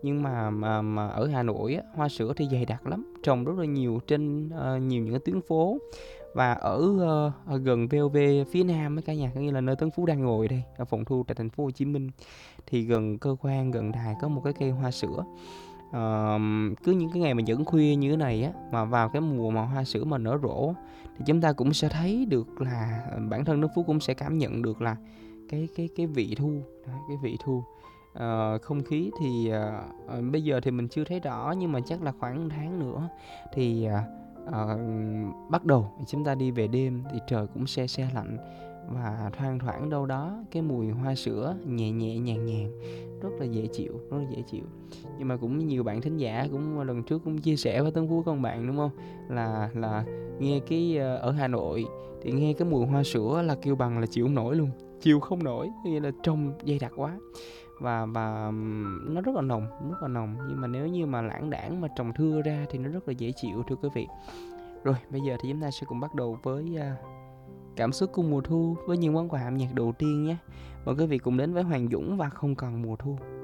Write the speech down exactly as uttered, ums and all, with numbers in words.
Nhưng mà mà mà ở Hà Nội á, hoa sữa thì dày đặc lắm, trồng rất là nhiều trên ờ, nhiều những cái tuyến phố. Và ở, ờ, ở gần vê o vê phía Nam á cả nhà, có nghĩa là nơi Tấn Phú đang ngồi đây, ở phòng thu tại thành phố Hồ Chí Minh, thì gần cơ quan, gần đài có một cái cây hoa sữa. Ờ, cứ những cái ngày mà dẫn khuya như thế này á, mà vào cái mùa mà hoa sữa mà nở rộ, thì chúng ta cũng sẽ thấy được là ờ, bản thân Đức Phú cũng sẽ cảm nhận được là cái cái cái vị thu, đấy, cái vị thu. Ờ, không khí thì ờ, ờ, bây giờ thì mình chưa thấy rõ, nhưng mà chắc là khoảng tháng nữa thì ờ, ờ, bắt đầu chúng ta đi về đêm thì trời cũng se se lạnh, và thoang thoảng đâu đó cái mùi hoa sữa nhẹ nhẹ nhàng nhàng, rất là dễ chịu, rất là dễ chịu. Nhưng mà cũng nhiều bạn thính giả cũng lần trước cũng chia sẻ với Tấn Phú con bạn, đúng không, là là nghe cái ờ, ở Hà Nội thì nghe cái mùi hoa sữa là kêu bằng là chịu không nổi luôn, chịu không nổi, nghĩa là trông dày đặc quá. Và và nó rất là nồng, rất là nồng, nhưng mà nếu như mà lãng đãng mà trồng thưa ra thì nó rất là dễ chịu, thưa quý vị. Rồi bây giờ thì chúng ta sẽ cùng bắt đầu với à, cảm xúc của mùa thu với những món quà âm nhạc đầu tiên nhé. Mời quý vị cùng đến với Hoàng Dũng và Không Còn Mùa Thu.